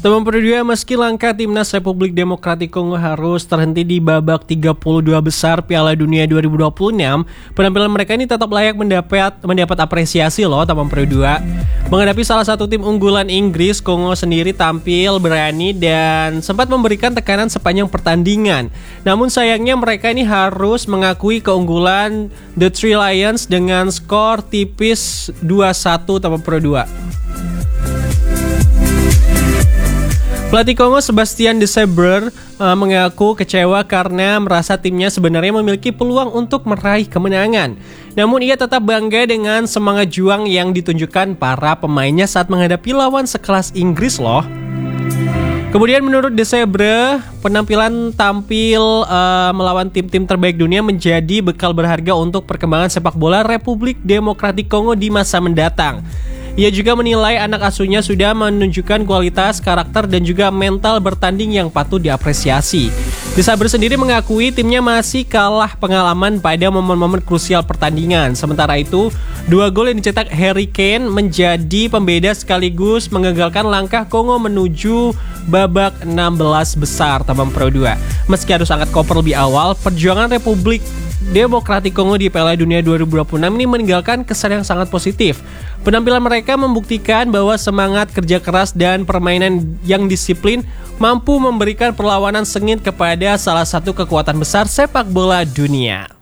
Teman Perdua, meski langkah timnas Republik Demokratik Kongo harus terhenti di babak 32 besar Piala Dunia 2026, penampilan mereka ini tetap layak mendapat apresiasi loh teman Perdua. Menghadapi salah satu tim unggulan Inggris, Kongo sendiri tampil berani dan sempat memberikan tekanan sepanjang pertandingan. Namun sayangnya mereka ini harus mengakui keunggulan The Three Lions dengan skor tipis 2-1 teman Perdua. Pelatih Kongo Sebastien Desabre mengaku kecewa karena merasa timnya sebenarnya memiliki peluang untuk meraih kemenangan. Namun ia tetap bangga dengan semangat juang yang ditunjukkan para pemainnya saat menghadapi lawan sekelas Inggris loh. Kemudian menurut Desabre, penampilan tampil melawan tim-tim terbaik dunia menjadi bekal berharga untuk perkembangan sepak bola Republik Demokratik Kongo di masa mendatang. Ia juga menilai anak asuhnya sudah menunjukkan kualitas, karakter, dan juga mental bertanding yang patut diapresiasi. Desabre sendiri mengakui timnya masih kalah pengalaman pada momen-momen krusial pertandingan. Sementara itu, 2 gol yang dicetak Harry Kane menjadi pembeda sekaligus menggagalkan langkah Kongo menuju babak 16 besar teman Pro 2. Meski harus angkat koper lebih awal, perjuangan Republik Demokratik Kongo di Piala Dunia 2026 ini meninggalkan kesan yang sangat positif. Penampilan mereka membuktikan bahwa semangat kerja keras dan permainan yang disiplin mampu memberikan perlawanan sengit kepada salah satu kekuatan besar sepak bola dunia.